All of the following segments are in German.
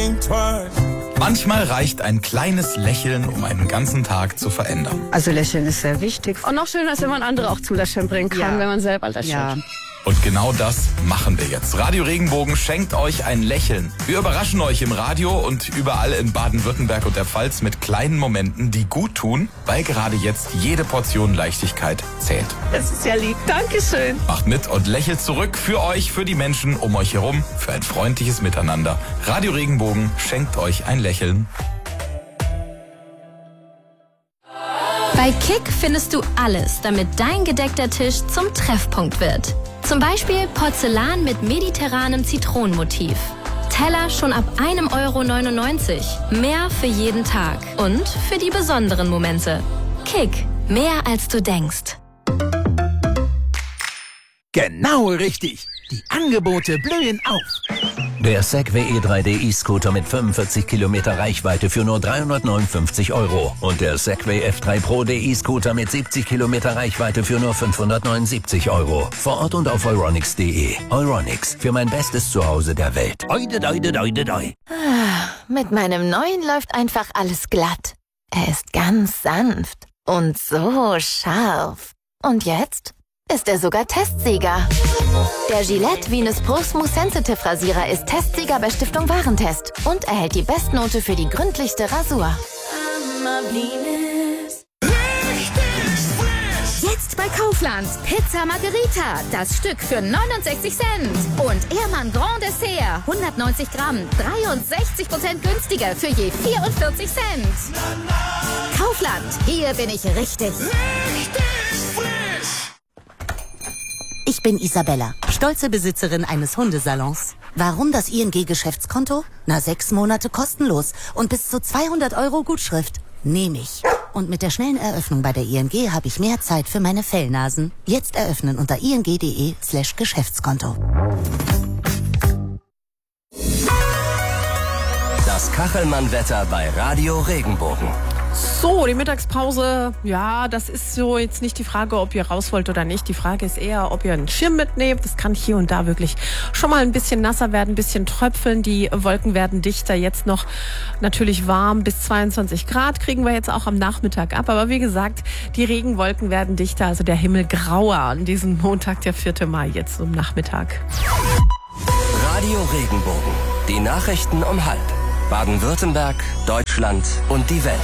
think twice. Manchmal reicht ein kleines Lächeln, um einen ganzen Tag zu verändern. Also Lächeln ist sehr wichtig. Und noch schöner ist, wenn man andere auch zum Lächeln bringen kann, wenn man selber lächelt. Ja. Und genau das machen wir jetzt. Radio Regenbogen schenkt euch ein Lächeln. Wir überraschen euch im Radio und überall in Baden-Württemberg und der Pfalz mit kleinen Momenten, die gut tun, weil gerade jetzt jede Portion Leichtigkeit zählt. Das ist ja lieb. Dankeschön. Macht mit und lächelt zurück für euch, für die Menschen um euch herum, für ein freundliches Miteinander. Radio Regenbogen schenkt euch ein Lächeln. Bei Kick findest du alles, damit dein gedeckter Tisch zum Treffpunkt wird. Zum Beispiel Porzellan mit mediterranem Zitronenmotiv. Teller schon ab 1,99 €. Mehr für jeden Tag und für die besonderen Momente. Kick, mehr als du denkst. Genau richtig. Die Angebote blühen auf. Der Segway E3D E-Scooter mit 45 Kilometer Reichweite für nur 359 € und der Segway F3 Pro E-Scooter mit 70 Kilometer Reichweite für nur 579 €. Vor Ort und auf euronics.de. Euronics, für mein bestes Zuhause der Welt. Oide, doide, doide, doi. Mit meinem neuen läuft einfach alles glatt. Er ist ganz sanft und so scharf. Und jetzt ist er sogar Testsieger. Der Gillette Venus Pro Smooth Sensitive Rasierer ist Testsieger bei Stiftung Warentest und erhält die Bestnote für die gründlichste Rasur. Jetzt bei Kaufland. Pizza Margherita. Das Stück für 69 Cent. Und Ehrmann Grand Dessert. 190 Gramm. 63% günstiger für je 44 Cent. Kaufland. Hier bin ich richtig. Ich bin Isabella, stolze Besitzerin eines Hundesalons. Warum das ING-Geschäftskonto? 6 Monate kostenlos und bis zu 200 € Gutschrift. Nehme ich. Und mit der schnellen Eröffnung bei der ING habe ich mehr Zeit für meine Fellnasen. Jetzt eröffnen unter ing.de/Geschäftskonto. Das Kachelmann-Wetter bei Radio Regenbogen. So, die Mittagspause, ja, das ist so jetzt nicht die Frage, ob ihr raus wollt oder nicht. Die Frage ist eher, ob ihr einen Schirm mitnehmt. Das kann hier und da wirklich schon mal ein bisschen nasser werden, ein bisschen tröpfeln. Die Wolken werden dichter, jetzt noch natürlich warm. Bis 22 Grad kriegen wir jetzt auch am Nachmittag ab. Aber wie gesagt, die Regenwolken werden dichter, also der Himmel grauer an diesem Montag, der 4. Mai, jetzt um Nachmittag. Radio Regenbogen. Die Nachrichten um 12:30. Baden-Württemberg, Deutschland und die Welt.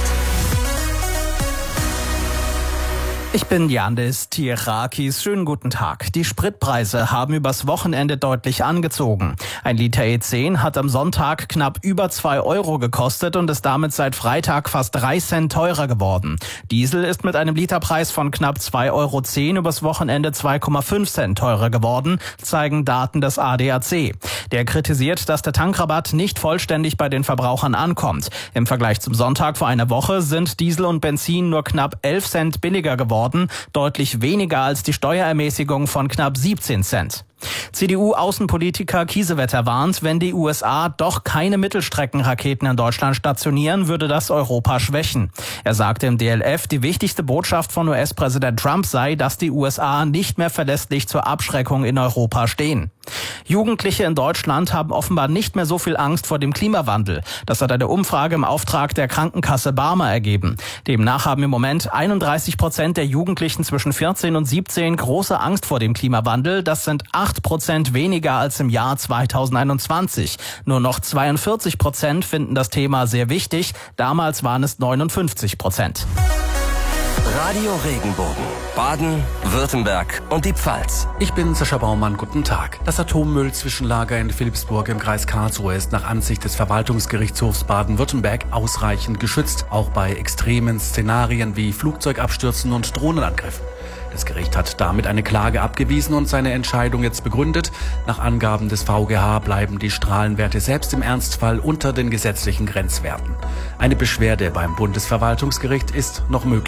Ich bin Yandis Tirakis. Schönen guten Tag. Die Spritpreise haben übers Wochenende deutlich angezogen. Ein Liter E10 hat am Sonntag knapp über 2 € gekostet und ist damit seit Freitag fast 3 Cent teurer geworden. Diesel ist mit einem Literpreis von knapp 2,10 € übers Wochenende 2,5 Cent teurer geworden, zeigen Daten des ADAC. Der kritisiert, dass der Tankrabatt nicht vollständig bei den Verbrauchern ankommt. Im Vergleich zum Sonntag vor einer Woche sind Diesel und Benzin nur knapp 11 Cent billiger geworden, deutlich weniger als die Steuerermäßigung von knapp 17 Cent. CDU-Außenpolitiker Kiesewetter warnt, wenn die USA doch keine Mittelstreckenraketen in Deutschland stationieren, würde das Europa schwächen. Er sagte im DLF, die wichtigste Botschaft von US-Präsident Trump sei, dass die USA nicht mehr verlässlich zur Abschreckung in Europa stehen. Jugendliche in Deutschland haben offenbar nicht mehr so viel Angst vor dem Klimawandel. Das hat eine Umfrage im Auftrag der Krankenkasse Barmer ergeben. Demnach haben im Moment 31% der Jugendlichen zwischen 14 und 17 große Angst vor dem Klimawandel. Das sind 8% weniger als im Jahr 2021. Nur noch 42% finden das Thema sehr wichtig. Damals waren es 59%. Radio Regenbogen. Baden, Württemberg und die Pfalz. Ich bin Sascha Baumann, guten Tag. Das Atommüllzwischenlager in Philippsburg im Kreis Karlsruhe ist nach Ansicht des Verwaltungsgerichtshofs Baden-Württemberg ausreichend geschützt, auch bei extremen Szenarien wie Flugzeugabstürzen und Drohnenangriffen. Das Gericht hat damit eine Klage abgewiesen und seine Entscheidung jetzt begründet. Nach Angaben des VGH bleiben die Strahlenwerte selbst im Ernstfall unter den gesetzlichen Grenzwerten. Eine Beschwerde beim Bundesverwaltungsgericht ist noch möglich.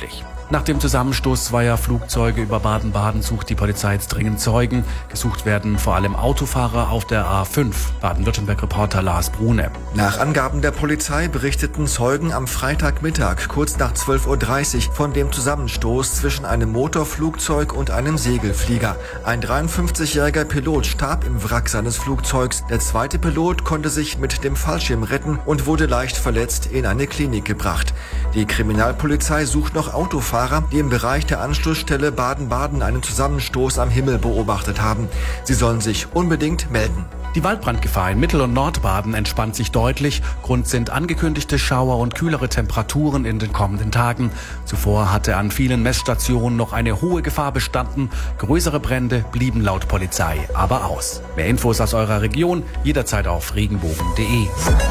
Nach dem Zusammenstoß zweier Flugzeuge über Baden-Baden sucht die Polizei jetzt dringend Zeugen. Gesucht werden vor allem Autofahrer auf der A5. Baden-Württemberg-Reporter Lars Brune. Nach Angaben der Polizei berichteten Zeugen am Freitagmittag kurz nach 12:30 Uhr von dem Zusammenstoß zwischen einem Motorflugzeug und einem Segelflieger. Ein 53-jähriger Pilot starb im Wrack seines Flugzeugs. Der zweite Pilot konnte sich mit dem Fallschirm retten und wurde leicht verletzt in eine Klinik gebracht. Die Kriminalpolizei sucht noch Autofahrer, die im Bereich der Anschlussstelle Baden-Baden einen Zusammenstoß am Himmel beobachtet haben. Sie sollen sich unbedingt melden. Die Waldbrandgefahr in Mittel- und Nordbaden entspannt sich deutlich. Grund sind angekündigte Schauer und kühlere Temperaturen in den kommenden Tagen. Zuvor hatte an vielen Messstationen noch eine hohe Gefahr bestanden. Größere Brände blieben laut Polizei aber aus. Mehr Infos aus eurer Region jederzeit auf regenbogen.de.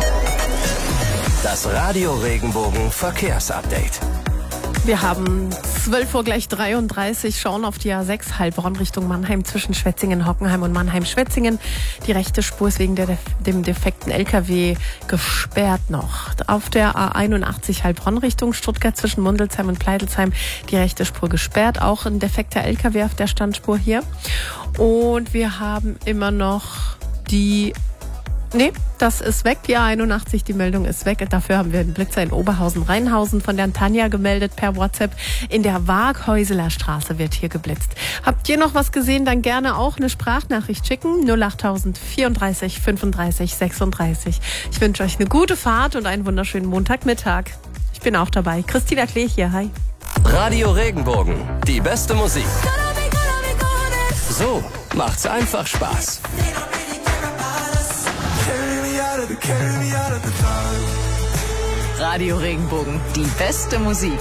Das Radio Regenbogen Verkehrsupdate. Wir haben 12:33 Uhr, schauen auf die A6 Heilbronn Richtung Mannheim zwischen Schwetzingen, Hockenheim und Mannheim-Schwetzingen. Die rechte Spur ist wegen dem defekten LKW gesperrt noch. Auf der A81 Heilbronn Richtung Stuttgart zwischen Mundelsheim und Pleidelsheim die rechte Spur gesperrt. Auch ein defekter LKW auf der Standspur hier. Und wir haben immer noch das ist weg, die A81, die Meldung ist weg. Dafür haben wir einen Blitzer in Oberhausen-Rheinhausen von der Tanja gemeldet per WhatsApp. In der Waaghäuseler Straße wird hier geblitzt. Habt ihr noch was gesehen, dann gerne auch eine Sprachnachricht schicken. 08000 34 35 36. Ich wünsche euch eine gute Fahrt und einen wunderschönen Montagmittag. Ich bin auch dabei. Christina Klee hier, hi. Radio Regenbogen, die beste Musik. So macht's einfach Spaß. Radio Regenbogen, die beste Musik.